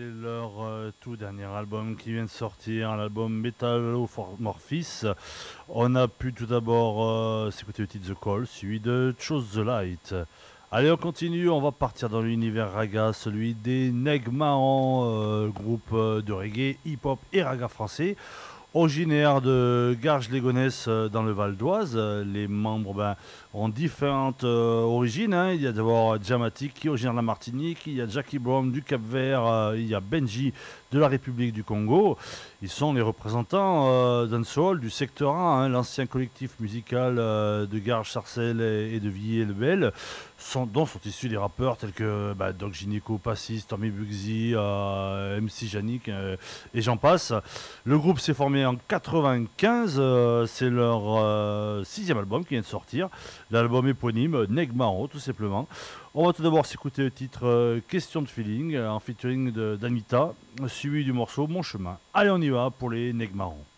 leur tout dernier album qui vient de sortir, l'album Metalomorphosis. On a pu tout d'abord s'écouter le titre The Call, suivi de Chose the Light. Allez, on continue, on va partir dans l'univers raga, celui des Neg Marrants, groupe de reggae, hip-hop et raga français. Originaire de Garges-les-Gonesse dans le Val d'Oise, les membres ont différentes origines, hein. Il y a d'abord Jamatic qui est originaire de la Martinique, il y a Jackie Brown du Cap-Vert, il y a Benji de la République du Congo. Ils sont les représentants dancehall du secteur A, hein, l'ancien collectif musical de Garges, Sarcelles et de Villiers-le-Bel, dont sont issus des rappeurs tels que Doc Gynéco, Passis, Tommy Bugsy, MC Yannick et j'en passe. Le groupe s'est formé en 95, c'est leur sixième album qui vient de sortir. L'album éponyme, Neg Marrant tout simplement. On va tout d'abord s'écouter le titre Question de feeling en featuring d'Anita, suivi du morceau Mon chemin. Allez, on y va pour les Neg Marrant.